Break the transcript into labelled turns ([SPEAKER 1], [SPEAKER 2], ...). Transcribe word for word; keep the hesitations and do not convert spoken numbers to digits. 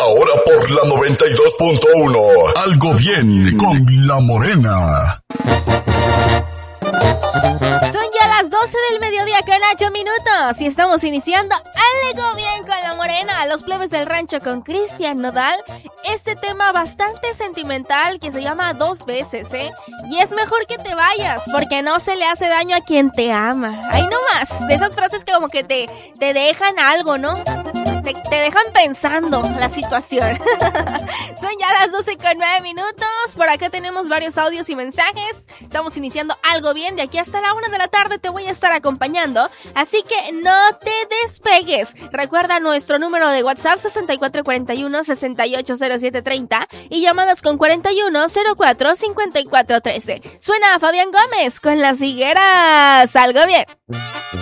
[SPEAKER 1] Ahora por la noventa y dos punto uno. Algo bien con La Morena.
[SPEAKER 2] Son ya las doce del mediodía con ocho minutos y estamos iniciando Algo Bien con La Morena, Los Plebes del Rancho con Cristian Nodal. Este tema bastante sentimental que se llama Dos Veces, ¿eh? Y es mejor que te vayas porque no se le hace daño a quien te ama. Ahí nomás, de esas frases que como que te, te dejan algo, ¿no? Te, te dejan pensando la situación. Son ya las doce con nueve minutos. Por acá tenemos varios audios y mensajes. Estamos iniciando Algo Bien. De aquí hasta la una de la tarde te voy a estar acompañando. Así que no te despegues. Recuerda nuestro número de WhatsApp sesenta y cuatro cuarenta y uno, sesenta y ocho cero siete treinta y llamadas con cuarenta y uno cero cuatro cincuenta y cuatro trece. Suena a Fabián Gómez con Las Higueras. Algo Bien.